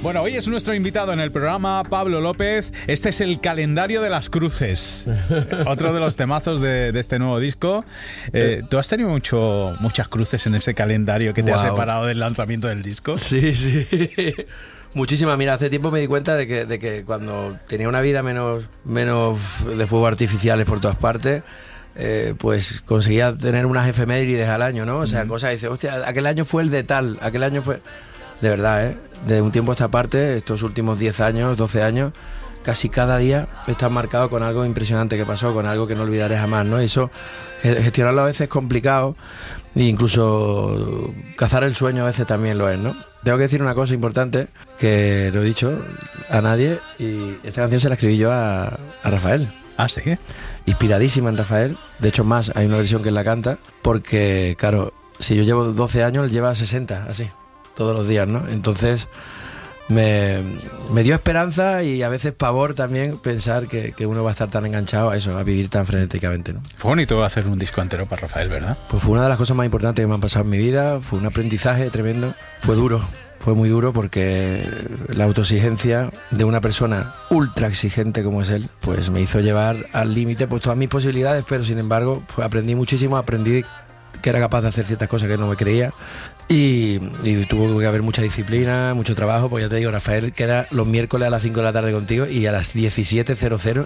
Bueno, hoy es nuestro invitado en el programa, Pablo López. Este es el calendario de las cruces, otro de los temazos de este nuevo disco. ¿Tú has tenido muchas cruces en ese calendario que te ha separado del lanzamiento del disco? Sí, sí. Muchísimas. Mira, hace tiempo me di cuenta de que cuando tenía una vida menos de fuegos artificiales por todas partes, pues conseguía tener unas efemérides al año, ¿no? O sea, cosas, dice, hostia, aquel año fue el de tal, aquel año fue... De verdad, de un tiempo a esta parte, estos últimos 10 años, 12 años, casi cada día está marcado con algo impresionante que pasó, con algo que no olvidaré jamás, ¿no? Y eso, gestionarlo a veces es complicado, e incluso cazar el sueño a veces también lo es, ¿no? Tengo que decir una cosa importante, que no he dicho a nadie, y esta canción se la escribí yo a Rafael. ¿Ah, sí? Inspiradísima en Rafael. De hecho, más, hay una versión que él la canta, porque, claro, si yo llevo 12 años, él lleva 60, así, todos los días, ¿no? Entonces me dio esperanza y a veces pavor también pensar que uno va a estar tan enganchado a eso, a vivir tan frenéticamente, ¿no? Fue bonito hacer un disco entero para Rafael, ¿verdad? Pues fue una de las cosas más importantes que me han pasado en mi vida, fue un aprendizaje tremendo, fue duro. Fue muy duro porque la autoexigencia de una persona ultra exigente como es él, pues me hizo llevar al límite pues todas mis posibilidades, pero sin embargo pues aprendí muchísimo, aprendí que era capaz de hacer ciertas cosas que no me creía y tuvo que haber mucha disciplina, mucho trabajo, porque ya te digo, Rafael queda los miércoles a las 5 de la tarde contigo y a las 17:00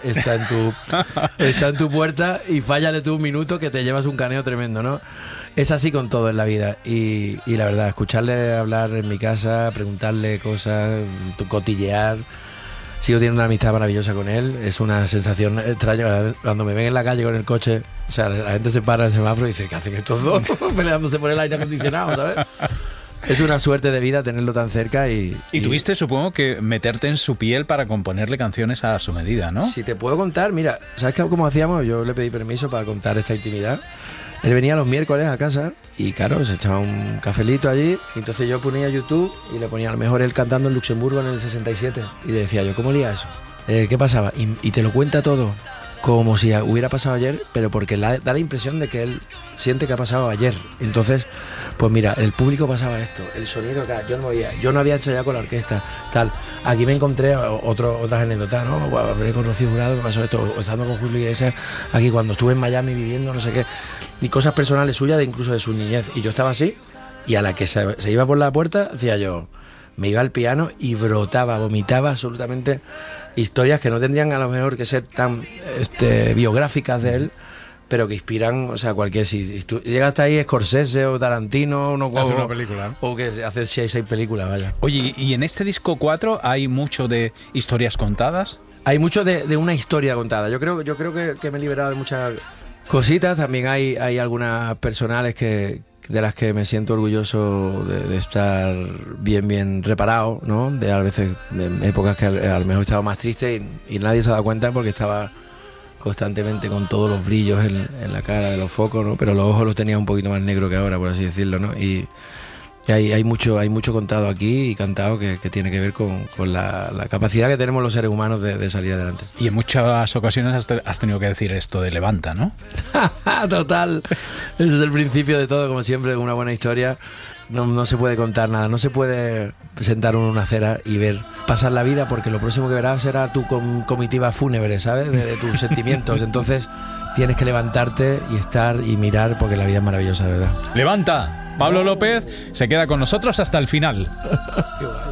está en tu puerta y fállale tú un minuto que te llevas un caneo tremendo, ¿no? Es así con todo en la vida y la verdad, escucharle hablar en mi casa, preguntarle cosas, cotillear. Sigo teniendo una amistad maravillosa con él, es una sensación extraña. Cuando me ven en la calle con el coche, o sea, la gente se para en el semáforo y dice, ¿qué hacen estos dos peleándose por el aire acondicionado, ¿sabes? Es una suerte de vida tenerlo tan cerca y tuviste, supongo, que meterte en su piel para componerle canciones a su medida, ¿no? Si te puedo contar, mira, ¿sabes cómo hacíamos? Yo le pedí permiso para contar esta intimidad. Él venía los miércoles a casa y claro, se echaba un cafelito allí y entonces yo ponía YouTube y le ponía a lo mejor él cantando en Luxemburgo en el 67 y le decía yo, ¿cómo lía eso? ¿Qué pasaba? Y te lo cuenta todo como si hubiera pasado ayer, pero porque da la impresión de que él siente que ha pasado ayer. Entonces, pues mira, el público pasaba esto, el sonido, yo no había ensayado con la orquesta, tal. Aquí me encontré otras anécdotas, ¿no? Hablé con Rocío Jurado, me pasó esto, estando con Julio Iglesias, aquí cuando estuve en Miami viviendo, no sé qué, y cosas personales suyas, incluso de su niñez. Y yo estaba así, y a la que se iba por la puerta, decía yo, me iba al piano y vomitaba absolutamente historias que no tendrían a lo mejor que ser tan biográficas de él, pero que inspiran, o sea, cualquier... Si tú llegas hasta ahí, Scorsese o Tarantino... Hace una película, ¿no? O que hace 6 películas, vaya. Oye, ¿y en este disco 4 hay mucho de historias contadas? Hay mucho de una historia contada. Yo creo que me he liberado de muchas cositas. También hay algunas personales de las que me siento orgulloso de estar bien reparado, ¿no? A veces de épocas que a lo mejor he estado más triste y nadie se ha dado cuenta porque estaba constantemente con todos los brillos en la cara de los focos, ¿no? Pero los ojos los tenía un poquito más negros que ahora, por así decirlo, ¿no? Y hay mucho contado aquí y cantado que tiene que ver con la capacidad que tenemos los seres humanos de salir adelante. Y en muchas ocasiones has tenido que decir esto de levanta, ¿no? Total. Ese es el principio de todo, como siempre, una buena historia. No se puede contar nada, no se puede sentar uno en una acera y ver pasar la vida, porque lo próximo que verás será tu comitiva fúnebre, ¿sabes? De tus sentimientos. Entonces tienes que levantarte y estar y mirar, porque la vida es maravillosa, de verdad. ¡Levanta! Pablo López se queda con nosotros hasta el final. Qué guay.